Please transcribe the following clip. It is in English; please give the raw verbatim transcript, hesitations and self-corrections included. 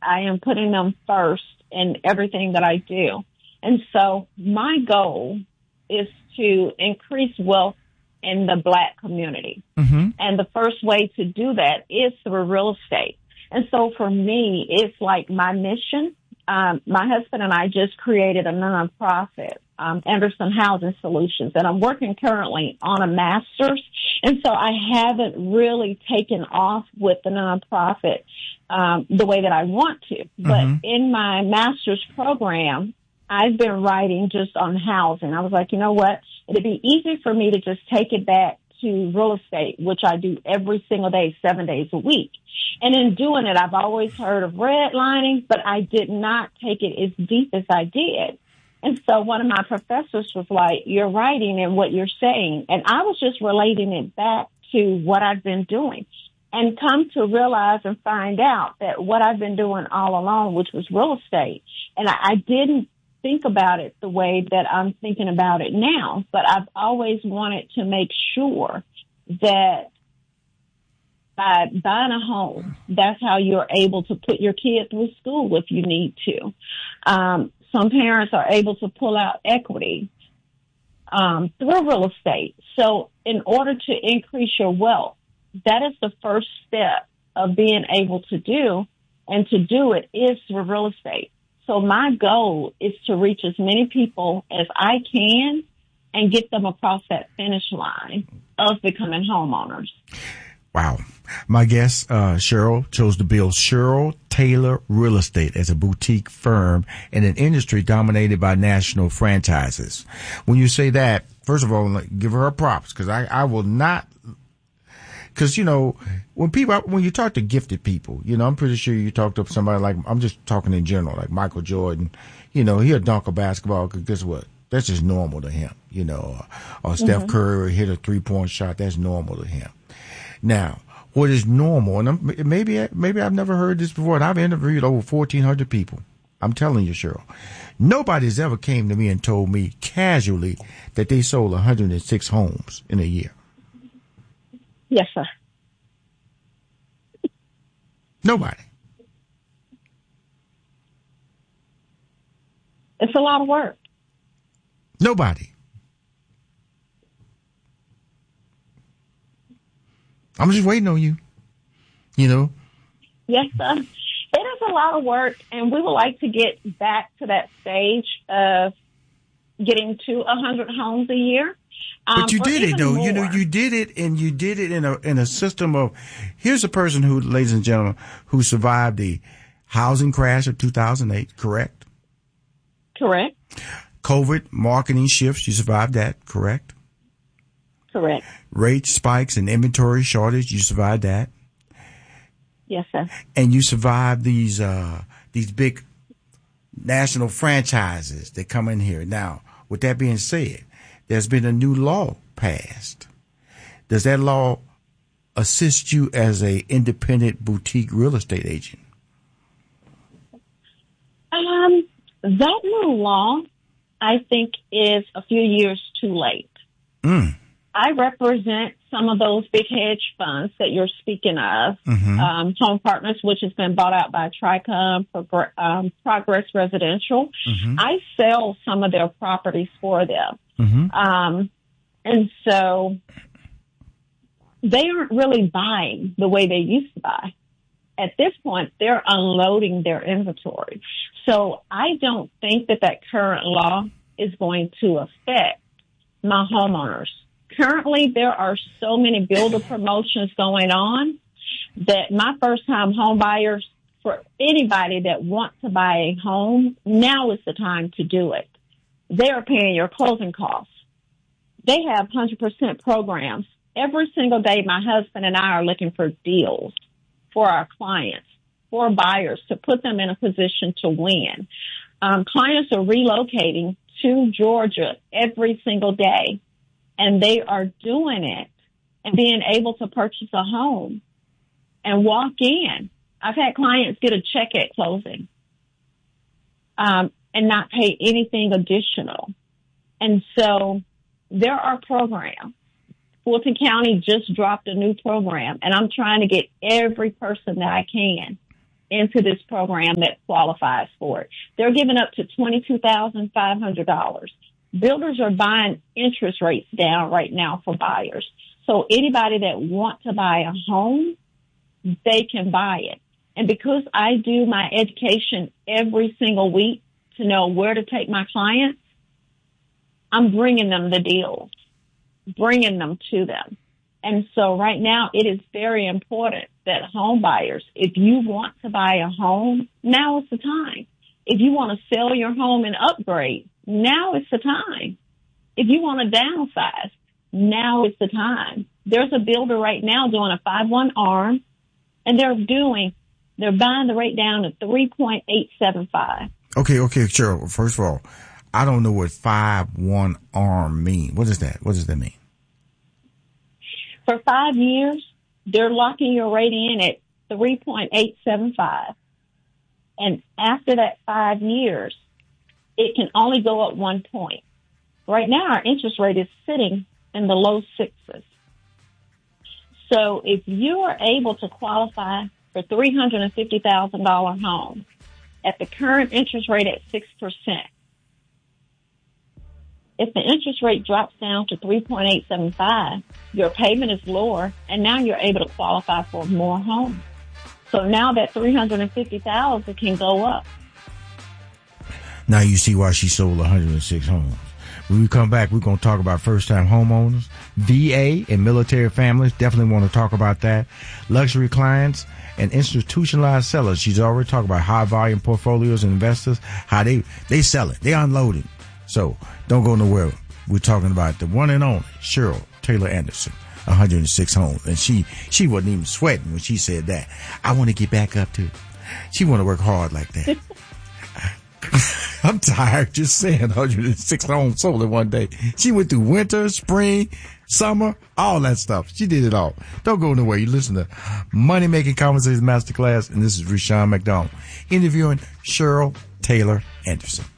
I am putting them first in everything that I do. And so my goal is to increase wealth in the Black community. Mm-hmm. And the first way to do that is through real estate. And so for me, it's like my mission. Um, my husband and I just created a nonprofit, um, Anderson Housing Solutions, and I'm working currently on a master's. And so I haven't really taken off with the nonprofit um, the way that I want to. But mm-hmm. in my master's program, I've been writing just on housing. I was like, you know what? It'd be easy for me to just take it back to real estate, which I do every single day, seven days a week. And in doing it, I've always heard of redlining, but I did not take it as deep as I did. And so one of my professors was like, you're writing and what you're saying. And I was just relating it back to what I've been doing and come to realize and find out that what I've been doing all along, which was real estate. And I, I didn't think about it the way that I'm thinking about it now, but I've always wanted to make sure that by buying a home, that's how you're able to put your kid through school if you need to. Um, some parents are able to pull out equity um, through real estate. So in order to increase your wealth, that is the first step of being able to do, and to do it is through real estate. So my goal is to reach as many people as I can and get them across that finish line of becoming homeowners. Wow. My guest, uh, Cheryl, chose to build Cheryl Taylor Real Estate as a boutique firm in an industry dominated by national franchises. When you say that, first of all, give her props, because I, I will not, because, you know, when people, when you talk to gifted people, you know, I'm pretty sure you talk to somebody like, I'm just talking in general, like Michael Jordan, you know, he'll dunk a basketball, because guess what? That's just normal to him, you know, or, or mm-hmm. Steph Curry hit a three-point shot, that's normal to him. Now, what is normal, and I'm, maybe maybe I've never heard this before, and I've interviewed over fourteen hundred people. I'm telling you, Cheryl, nobody's ever came to me and told me casually that they sold one hundred six homes in a year. Yes, sir. Nobody. It's a lot of work. Nobody. I'm just waiting on you, you know? Yes, sir. It is a lot of work, and we would like to get back to that stage of getting to one hundred homes a year. Um, but you did it, though. More. You know, you did it, and you did it in a in a system of, here's a person who, ladies and gentlemen, who survived the housing crash of two thousand eight, correct? Correct. COVID marketing shifts, you survived that, correct? Correct. Rate spikes and inventory shortage, you survived that. Yes, sir. And you survived these uh these big national franchises that come in here. Now, with that being said, there's been a new law passed. Does that law assist you as a independent boutique real estate agent? Um, that new law, I think, is a few years too late. Mm. I represent some of those big hedge funds that you're speaking of, mm-hmm. um, Home Partners, which has been bought out by Tricom, Progr- um, Progress Residential. Mm-hmm. I sell some of their properties for them. Mm-hmm. Um, and so they aren't really buying the way they used to buy. At this point, they're unloading their inventory. So I don't think that that current law is going to affect my homeowners. Currently, there are so many builder promotions going on that my first-time home buyers, for anybody that wants to buy a home, now is the time to do it. They are paying your closing costs. They have one hundred percent programs. Every single day, my husband and I are looking for deals for our clients, for buyers, to put them in a position to win. Um, clients are relocating to Georgia every single day. And they are doing it and being able to purchase a home and walk in. I've had clients get a check at closing um, and not pay anything additional. And so there are programs. Fulton County just dropped a new program, and I'm trying to get every person that I can into this program that qualifies for it. They're giving up to twenty-two thousand five hundred dollars. Builders are buying interest rates down right now for buyers. So anybody that wants to buy a home, they can buy it. And because I do my education every single week to know where to take my clients, I'm bringing them the deals, bringing them to them. And so right now it is very important that home buyers, if you want to buy a home, now is the time. If you want to sell your home and upgrade, now is the time. If you want to downsize, now is the time. There's a builder right now doing a five one ARM, and they're doing, they're buying the rate down to three point eight seven five. Okay, okay, Cheryl. First of all, I don't know what five one ARM mean. What is that? What does that mean? For five years, they're locking your rate in at three point eight seven five. And after that five years, it can only go up one point. Right now, our interest rate is sitting in the low sixes. So if you are able to qualify for three hundred fifty thousand dollars home at the current interest rate at six percent, if the interest rate drops down to three point eight seven five, your payment is lower, and now you're able to qualify for more homes. So now that three hundred fifty thousand dollars can go up. Now you see why she sold one hundred six homes. When we come back, we're going to talk about first-time homeowners, V A and military families. Definitely want to talk about that. Luxury clients and institutionalized sellers. She's already talked about high-volume portfolios and investors, how they, they sell it. They unload it. So don't go nowhere. We're talking about the one and only Cheryl Taylor Anderson, one hundred six homes. And she, she wasn't even sweating when she said that. I want to get back up to it. She want to work hard like that. I'm tired just saying one hundred six homes sold in one day. She went through winter, spring, summer, all that stuff. She did it all. Don't go nowhere. You listen to Money Making Conversations Masterclass, and this is Rushion McDonald interviewing Cheryl Taylor Anderson.